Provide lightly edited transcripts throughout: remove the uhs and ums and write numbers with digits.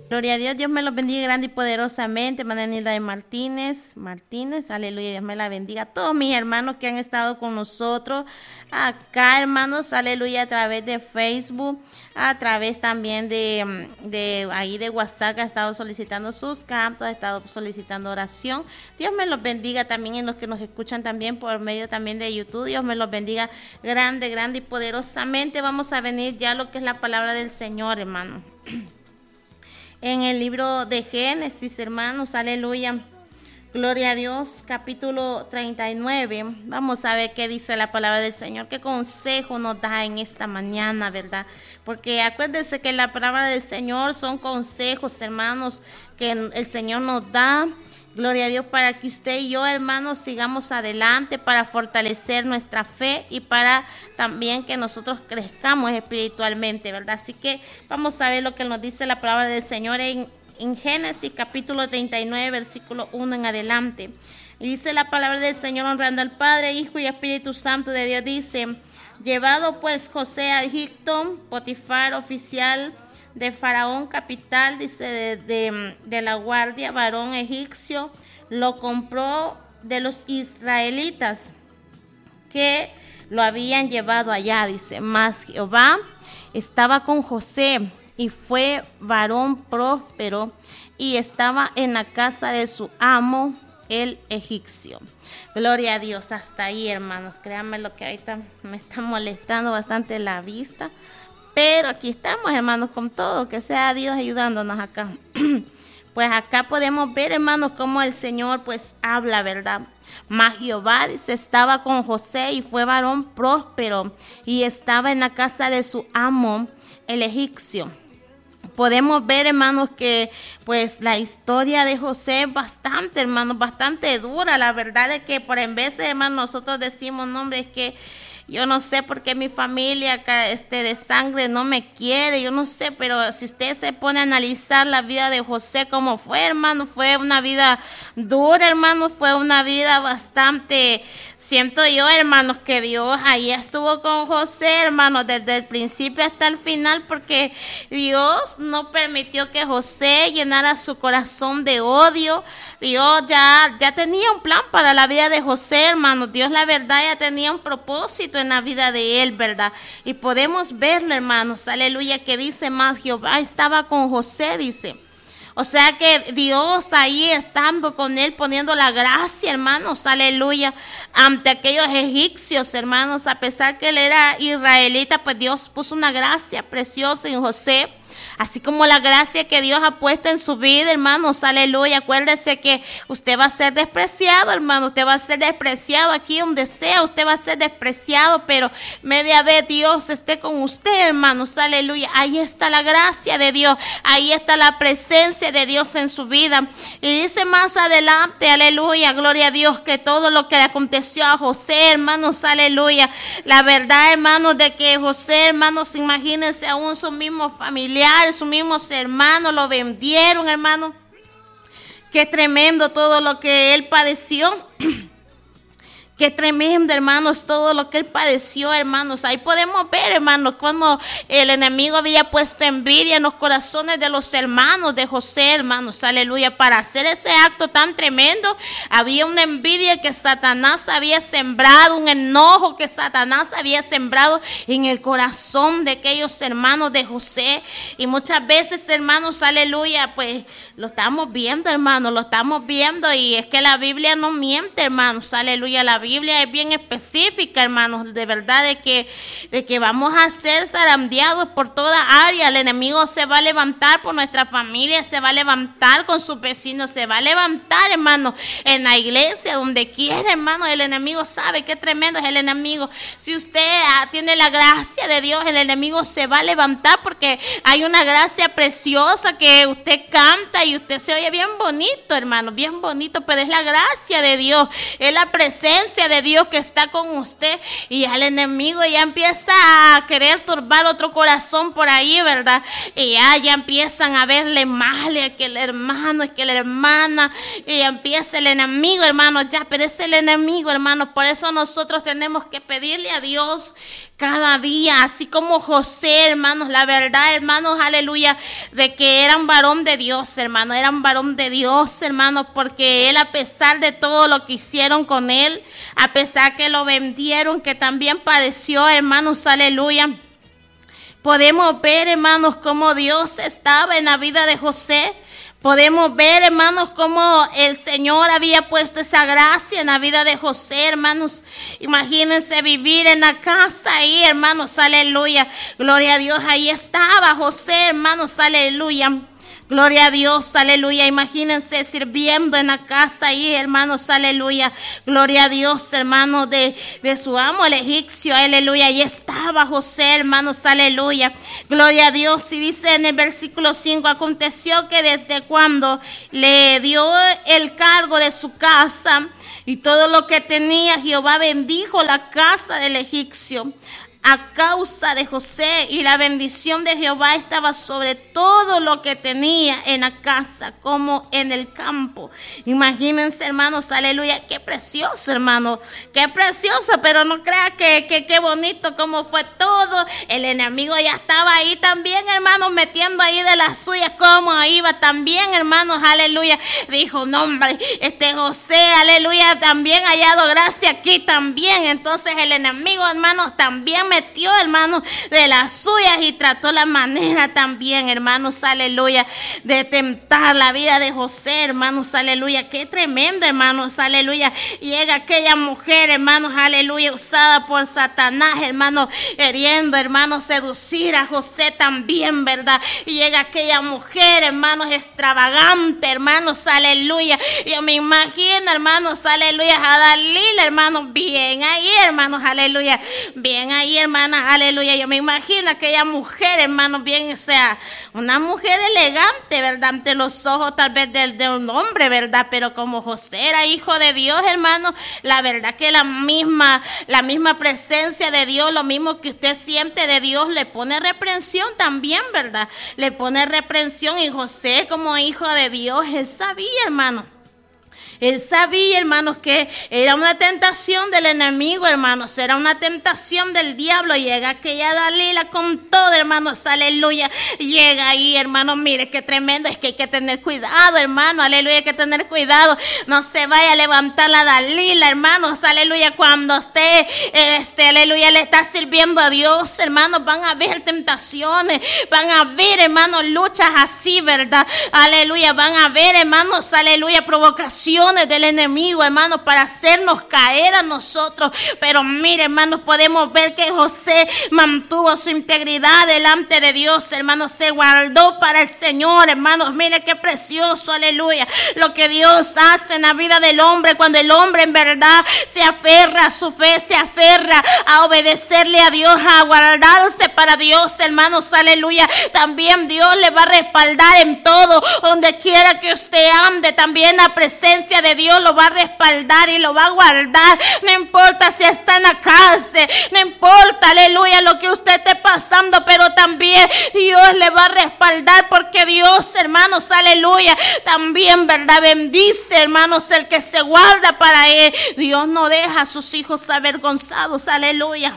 Gloria a Dios, Dios me los bendiga grande y poderosamente. Mananilda de Martínez, aleluya, Dios me la bendiga. A todos mis hermanos que han estado con nosotros acá, hermanos, aleluya, a través de Facebook, a través también de ahí de WhatsApp, ha estado solicitando sus cantos, ha estado solicitando oración. Dios me los bendiga también en los que nos escuchan también por medio también de YouTube. Dios me los bendiga grande, grande y poderosamente. Vamos a venir ya a lo que es la palabra del Señor, hermano. En el libro de Génesis, hermanos, aleluya, gloria a Dios, capítulo 39. Vamos a ver qué dice la palabra del Señor, qué consejo nos da en esta mañana, ¿verdad? Porque acuérdense que la palabra del Señor son consejos, hermanos, que el Señor nos da. Gloria a Dios, para que usted y yo, hermanos, sigamos adelante, para fortalecer nuestra fe y para también que nosotros crezcamos espiritualmente, ¿verdad? Así que vamos a ver lo que nos dice la palabra del Señor en Génesis capítulo 39, versículo 1 en adelante. Y dice la palabra del Señor, honrando al Padre, Hijo y Espíritu Santo de Dios, dice: llevado pues José a Egipto, Potifar, oficial de Faraón, capital, dice, de la guardia, varón egipcio, lo compró de los israelitas que lo habían llevado allá, dice. Mas Jehová estaba con José y fue varón próspero y estaba en la casa de su amo, el egipcio. Gloria a Dios. Hasta ahí, hermanos. Créanme lo que ahorita me está molestando bastante la vista. Pero aquí estamos, hermanos, con todo, que sea Dios ayudándonos acá. Pues acá podemos ver, hermanos, cómo el Señor pues habla, ¿verdad? Mas Jehová, dice, estaba con José y fue varón próspero y estaba en la casa de su amo, el egipcio. Podemos ver, hermanos, que pues la historia de José es bastante, hermanos, bastante dura. La verdad es que por en veces, hermanos, nosotros decimos, no, hombre, es que yo no sé por qué mi familia de sangre no me quiere, yo no sé, pero si usted se pone a analizar la vida de José, cómo fue, hermano, fue una vida dura, hermano, fue una vida bastante, siento yo, hermanos, que Dios ahí estuvo con José, hermano, desde el principio hasta el final, porque Dios no permitió que José llenara su corazón de odio. Dios ya tenía un plan para la vida de José, hermano. Dios, la verdad, ya tenía un propósito en la vida de él, ¿verdad? Y podemos verlo, hermanos, aleluya, que dice más, Jehová estaba con José, dice. O sea que Dios ahí estando con él, poniendo la gracia, hermanos, aleluya, ante aquellos egipcios, hermanos, a pesar que él era israelita, pues Dios puso una gracia preciosa en José. Así como la gracia que Dios ha puesto en su vida, hermanos, aleluya. Acuérdese que usted va a ser despreciado, hermano. Usted va a ser despreciado aquí donde sea. Usted va a ser despreciado, pero media vez Dios esté con usted, hermanos, aleluya. Ahí está la gracia de Dios. Ahí está la presencia de Dios en su vida. Y dice más adelante, aleluya, gloria a Dios, que todo lo que le aconteció a José, hermanos, aleluya. La verdad, hermanos, de que José, hermanos, imagínense aún sus mismos familiares, sus mismos hermanos lo vendieron, hermano. Qué tremendo todo lo que él padeció. Qué tremendo, hermanos, todo lo que él padeció, hermanos. Ahí podemos ver, hermanos, cómo el enemigo había puesto envidia en los corazones de los hermanos de José, hermanos, aleluya. Para hacer ese acto tan tremendo, había una envidia que Satanás había sembrado, un enojo que Satanás había sembrado en el corazón de aquellos hermanos de José. Y muchas veces, hermanos, aleluya, pues lo estamos viendo, hermanos, lo estamos viendo. Y es que la Biblia no miente, hermanos, aleluya. La Biblia es bien específica, hermanos, de verdad de que vamos a ser zarandeados por toda área. El enemigo se va a levantar por nuestra familia, se va a levantar con sus vecinos, se va a levantar, hermanos, en la iglesia, donde quiera, hermanos. El enemigo sabe qué tremendo es el enemigo. Si usted tiene la gracia de Dios, el enemigo se va a levantar porque hay una gracia preciosa que usted canta y usted se oye bien bonito, hermano, bien bonito, pero es la gracia de Dios, es la presencia presencia de Dios que está con usted, y al enemigo ya empieza a querer turbar otro corazón por ahí, ¿verdad? Y ya empiezan a verle mal, y que el hermano, es que la hermana, y ya empieza el enemigo, hermanos, ya, pero es el enemigo, hermanos. Por eso nosotros tenemos que pedirle a Dios cada día, así como José, hermanos, la verdad, hermanos, aleluya, de que era un varón de Dios, hermano, era un varón de Dios, hermanos, porque él, a pesar de todo lo que hicieron con él, a pesar que lo vendieron, que también padeció, hermanos, aleluya, podemos ver, hermanos, cómo Dios estaba en la vida de José. Podemos ver, hermanos, cómo el Señor había puesto esa gracia en la vida de José, hermanos. Imagínense vivir en la casa ahí, hermanos, aleluya. Gloria a Dios, ahí estaba José, hermanos, aleluya. Gloria a Dios, aleluya. Imagínense sirviendo en la casa ahí, hermanos, aleluya. Gloria a Dios, hermanos, de su amo, el egipcio, aleluya. Ahí estaba José, hermanos, aleluya. Gloria a Dios. Y dice en el versículo 5, aconteció que desde cuando le dio el cargo de su casa y todo lo que tenía, Jehová bendijo la casa del egipcio a causa de José, y la bendición de Jehová estaba sobre todo lo que tenía en la casa como en el campo. Imagínense, hermanos, aleluya, qué precioso, hermano, qué precioso, pero no crea que qué bonito como fue todo. El enemigo ya estaba ahí también, hermanos, metiendo ahí de las suyas, como iba también, hermanos, aleluya. Dijo, no, hombre, José, aleluya, también ha hallado gracia aquí también. Entonces el enemigo, hermanos, también metió, hermanos, de las suyas y trató la manera también, hermanos, aleluya, de tentar la vida de José, hermanos, aleluya. Qué tremendo, hermanos, aleluya. Llega aquella mujer, hermanos, aleluya, usada por Satanás, hermanos, queriendo, hermanos, seducir a José también, ¿verdad? Y llega aquella mujer, hermanos, extravagante, hermanos, aleluya. Yo me imagino, hermanos, aleluya, a Dalila, hermanos, bien ahí, hermanos, aleluya, bien ahí, hermanas, aleluya. Yo me imagino aquella mujer, hermanos, bien, o sea, una mujer elegante, ¿verdad? Ante los ojos tal vez de un hombre, ¿verdad? Pero como José era hijo de Dios, hermanos, la verdad que la misma presencia de Dios, lo mismo que usted siente de Dios, le pone reprensión también, ¿verdad? Le pone reprensión, y José, como hijo de Dios, él sabía, hermano. Él sabía, hermanos, que era una tentación del enemigo, hermanos. Era una tentación del diablo. Llega aquella Dalila con todo, hermanos, aleluya. Llega ahí, hermanos, mire qué tremendo. Es que hay que tener cuidado, hermano, aleluya. Hay que tener cuidado. No se vaya a levantar la Dalila, hermanos, aleluya. Cuando usted, aleluya, le está sirviendo a Dios, hermanos, van a haber tentaciones. Van a haber, hermanos, luchas así, ¿verdad? Aleluya. Van a haber, hermanos, aleluya, provocaciones del enemigo, hermanos, para hacernos caer a nosotros. Pero mire, hermanos, podemos ver que José mantuvo su integridad delante de Dios, hermanos, se guardó para el Señor, hermanos. Mire qué precioso, aleluya, lo que Dios hace en la vida del hombre, cuando el hombre en verdad se aferra a su fe, se aferra a obedecerle a Dios, a guardarse para Dios, hermanos, aleluya. También Dios le va a respaldar en todo, donde quiera que usted ande. También la presencia de Dios lo va a respaldar y lo va a guardar. No importa si está en la cárcel, no importa, aleluya, lo que usted esté pasando, pero también Dios le va a respaldar, porque Dios, hermanos, aleluya, también, ¿verdad? Bendice, hermanos, el que se guarda para él. Dios no deja a sus hijos avergonzados, aleluya.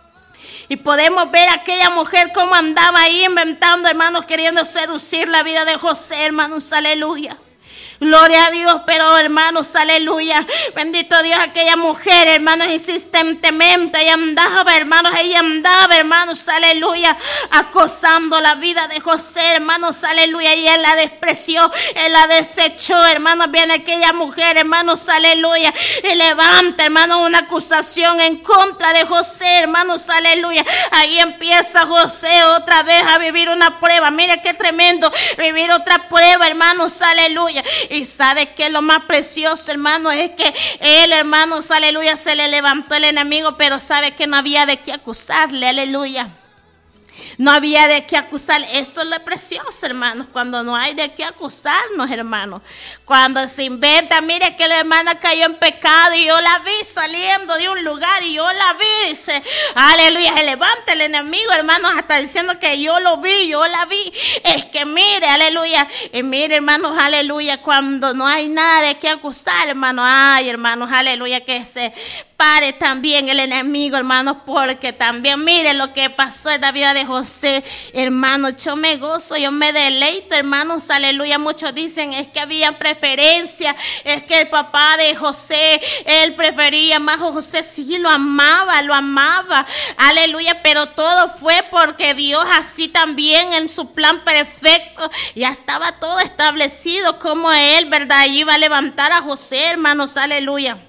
Y podemos ver a aquella mujer como andaba ahí inventando, hermanos, queriendo seducir la vida de José, hermanos, aleluya. Gloria a Dios, pero hermanos, aleluya, bendito Dios, aquella mujer, hermanos, insistentemente ella andaba, hermanos, aleluya, acosando la vida de José, hermanos, aleluya, y él la despreció, él la desechó, hermanos. Viene aquella mujer, hermanos, aleluya, y levanta, hermanos, una acusación en contra de José, hermanos, aleluya. Ahí empieza José otra vez a vivir una prueba. Mire qué tremendo, vivir otra prueba, hermanos, aleluya. Y sabe que lo más precioso, hermano, es que él, hermanos, aleluya, se le levantó el enemigo, pero sabe que no había de qué acusarle, aleluya. No había de qué acusar. Eso es lo precioso, hermanos, cuando no hay de qué acusarnos, hermanos. Cuando se inventa, mire que la hermana cayó en pecado y yo la vi saliendo de un lugar y yo la vi, dice, aleluya, se levanta el enemigo, hermanos, hasta diciendo que yo lo vi, yo la vi. Es que mire, aleluya, y mire, hermanos, aleluya, cuando no hay nada de qué acusar, hermanos, ay, hermanos, aleluya, que se pare también el enemigo, hermanos, porque también mire lo que pasó en la vida de José, hermanos. Yo me gozo, yo me deleito, hermanos, aleluya. Muchos dicen es que había preferencia, es que el papá de José, él prefería más a José. Sí, lo amaba, aleluya, pero todo fue porque Dios así también en su plan perfecto ya estaba todo establecido como él, ¿verdad? Iba a levantar a José, hermanos, aleluya.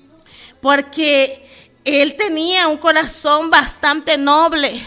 Porque él tenía un corazón bastante noble.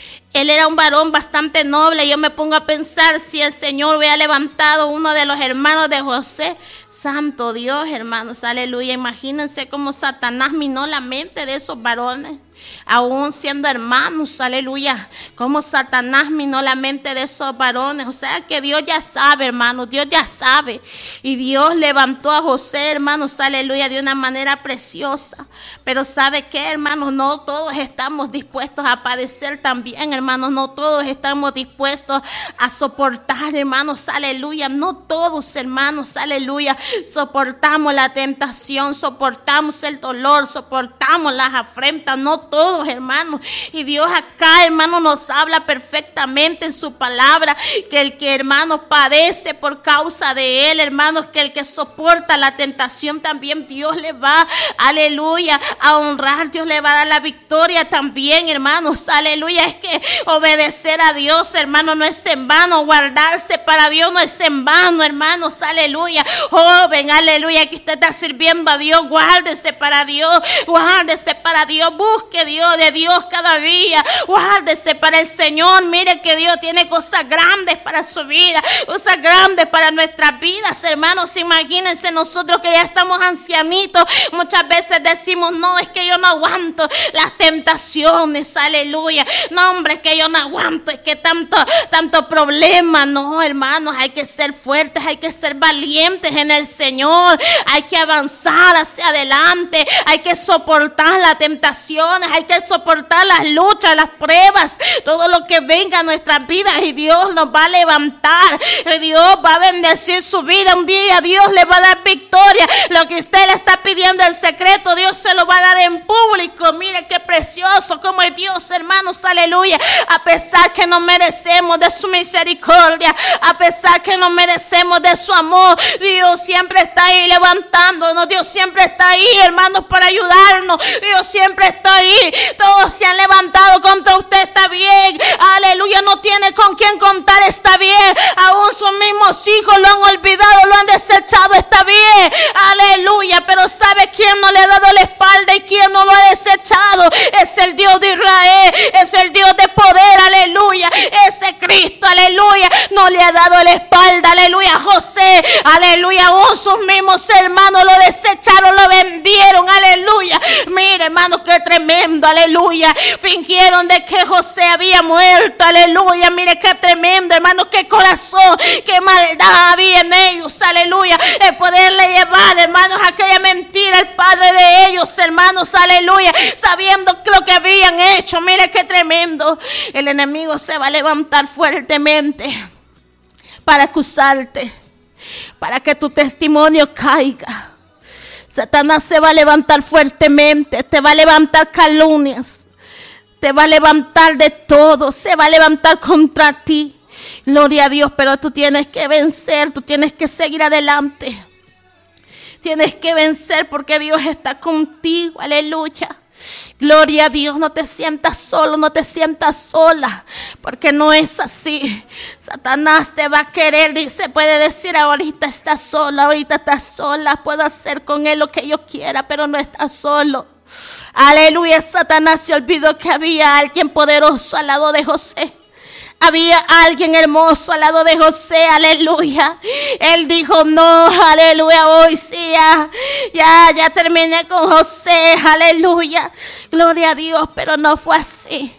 Él era un varón bastante noble. Yo me pongo a pensar si el Señor hubiera levantado uno de los hermanos de José. Santo Dios, hermanos, aleluya. Imagínense cómo Satanás minó la mente de esos varones. Aún siendo hermanos, aleluya, como Satanás minó la mente de esos varones. O sea que Dios ya sabe, hermanos, Dios ya sabe. Y Dios levantó a José, hermanos, aleluya, de una manera preciosa. Pero ¿sabe qué, hermanos? No todos estamos dispuestos a padecer también, hermanos. No todos estamos dispuestos a soportar, hermanos, aleluya. No todos, hermanos, aleluya, soportamos la tentación, soportamos el dolor, soportamos las afrentas. No todos, hermanos. Y Dios acá, hermanos, nos habla perfectamente en su palabra que el que, hermanos, padece por causa de él, hermanos, que el que soporta la tentación también Dios le va, aleluya, a honrar. Dios le va a dar la victoria también, hermanos, aleluya. Es que obedecer a Dios, hermanos, no es en vano. Guardarse para Dios no es en vano, hermanos, aleluya. Joven, aleluya, que usted está sirviendo a Dios, guárdese para Dios, guárdese para Dios. Busque Dios de Dios cada día. Guárdese para el Señor. Mire que Dios tiene cosas grandes para su vida, cosas grandes para nuestras vidas, hermanos. Imagínense nosotros que ya estamos ancianitos. Muchas veces decimos, no, es que yo no aguanto las tentaciones, aleluya. No, hombre, es que yo no aguanto, es que tanto problema. No, hermanos, hay que ser fuertes, hay que ser valientes en el Señor. Hay que avanzar hacia adelante, hay que soportar las tentaciones, hay que soportar las luchas, las pruebas, todo lo que venga a nuestras vidas, y Dios nos va a levantar, y Dios va a bendecir su vida. Un día Dios le va a dar victoria. Lo que usted le está pidiendo en secreto, Dios se lo va a dar en público. Mire qué precioso como es Dios, hermanos, aleluya. A pesar que no merecemos de su misericordia, a pesar que no merecemos de su amor, Dios siempre está ahí levantándonos. Dios siempre está ahí, hermanos, para ayudarnos. Dios siempre está ahí. Todos se han levantado contra usted, está bien, aleluya. No tiene con quién contar, está bien. Aún sus mismos hijos lo han olvidado, lo han desechado, está bien, aleluya. Pero ¿sabe quién no le ha dado la espalda y quién no lo ha desechado? Es el Dios de Israel, es el Dios de poder, aleluya. Ese Cristo, aleluya, no le ha dado la espalda, aleluya. José, aleluya, aún sus mismos hermanos lo desecharon, lo vendieron, aleluya. Mire, hermanos, qué tremendo, aleluya. Fingieron de que José había muerto, aleluya. Mire qué tremendo, hermanos, qué corazón, qué maldad había en ellos, aleluya. El poderle llevar, hermanos, aquella mentira al padre de ellos, hermanos, aleluya, sabiendo lo que habían hecho. Mire qué tremendo. El enemigo se va a levantar fuertemente para acusarte, para que tu testimonio caiga. Satanás se va a levantar fuertemente, te va a levantar calumnias, te va a levantar de todo, se va a levantar contra ti. Gloria a Dios, pero tú tienes que vencer, tú tienes que seguir adelante. Tienes que vencer porque Dios está contigo, aleluya. Gloria a Dios, no te sientas solo, no te sientas sola, porque no es así. Satanás te va a querer, dice, puede decir, ahorita estás sola, puedo hacer con él lo que yo quiera, pero no estás solo. Aleluya. Satanás se olvidó que había alguien poderoso al lado de José. Había alguien hermoso al lado de José, aleluya. Él dijo, no, aleluya, hoy sí, ya terminé con José, aleluya. Gloria a Dios, pero no fue así.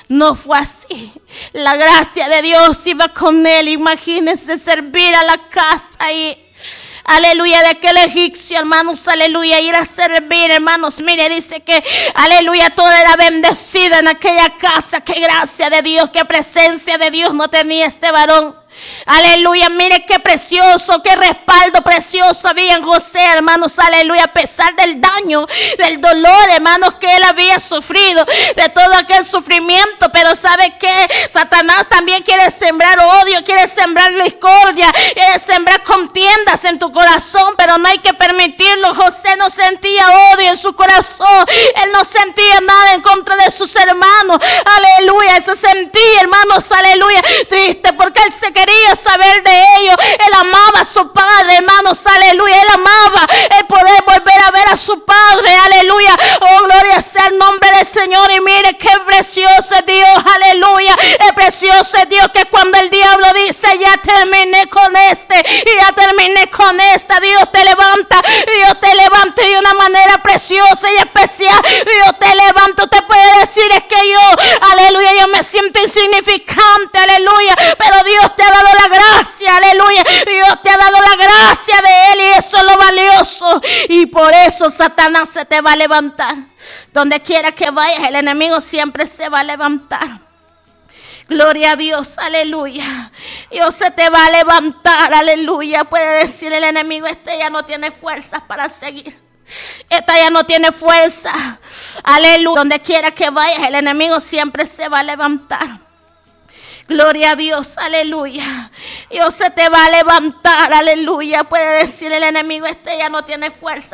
No fue así. La gracia de Dios iba con él. Imagínense servir a la casa y aleluya, de aquel egipcio, hermanos, aleluya, ir a servir, hermanos. Mire, dice que, aleluya, todo era bendecido en aquella casa. Qué gracia de Dios, qué presencia de Dios no tenía este varón. Aleluya, mire qué precioso, qué respaldo precioso había en José, hermanos, aleluya, a pesar del daño, del dolor, hermanos, que él había sufrido, de todo aquel sufrimiento. Pero ¿sabe qué? Satanás también quiere sembrar odio, quiere sembrar discordia, quiere sembrar contiendas en tu corazón, pero no hay que permitirlo. José no sentía odio en su corazón, él no sentía nada en contra de sus hermanos, aleluya, él se sentía, hermanos, aleluya, triste porque él se quería saber de ellos. Él amaba a su padre, hermanos, aleluya. Él amaba el poder volver a ver a su padre, aleluya. Oh, gloria sea el nombre del Señor. Y mire qué precioso es Dios, aleluya. El precioso es Dios, que cuando el diablo dice ya terminé con este y ya terminé con esta, Dios te levanta de una manera preciosa y especial. Dios te levanta. Usted puede decir, es que yo, aleluya, yo me siento insignificante, aleluya, pero Dios te ha dado la gracia, aleluya. Dios te ha dado la gracia de Él y eso es lo valioso. Y por eso Satanás se te va a levantar. Donde quiera que vayas, el enemigo siempre se va a levantar. Gloria a Dios, aleluya. Dios se te va a levantar, aleluya. Puede decir el enemigo, este ya no tiene fuerzas para seguir. Esta ya no tiene fuerza, aleluya. Donde quiera que vayas, el enemigo siempre se va a levantar. Gloria a Dios, aleluya. Dios se te va a levantar, aleluya. Puede decir el enemigo, este ya no tiene fuerza